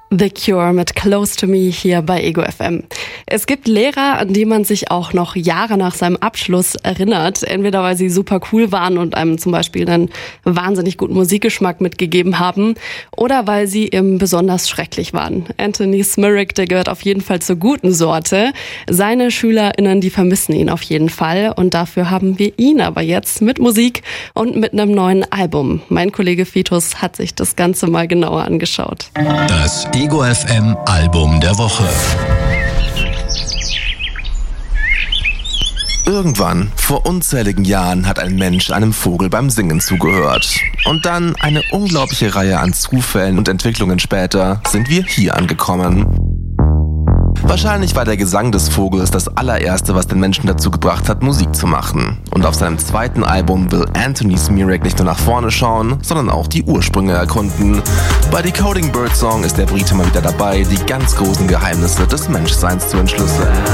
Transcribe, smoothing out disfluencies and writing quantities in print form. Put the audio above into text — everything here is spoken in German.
The Cure mit Close to Me hier bei Ego FM. Es gibt Lehrer, an die man sich auch noch Jahre nach seinem Abschluss erinnert. Entweder weil sie super cool waren und einem zum Beispiel einen wahnsinnig guten Musikgeschmack mitgegeben haben oder weil sie eben besonders schrecklich waren. Anthony Smirik, der gehört auf jeden Fall zur guten Sorte. Seine SchülerInnen, die vermissen ihn auf jeden Fall und dafür haben wir ihn aber jetzt mit Musik und mit einem neuen Album. Mein Kollege Fitus hat sich das Ganze mal genauer angeschaut. Das Ego FM Album der Woche. Irgendwann, vor unzähligen Jahren, hat ein Mensch einem Vogel beim Singen zugehört. Und dann, eine unglaubliche Reihe an Zufällen und Entwicklungen später, sind wir hier angekommen. Wahrscheinlich war der Gesang des Vogels das allererste, was den Menschen dazu gebracht hat, Musik zu machen. Und auf seinem zweiten Album will Anthony Smirik nicht nur nach vorne schauen, sondern auch die Ursprünge erkunden. Bei Decoding Birdsong ist der Brite mal wieder dabei, die ganz großen Geheimnisse des Menschseins zu entschlüsseln.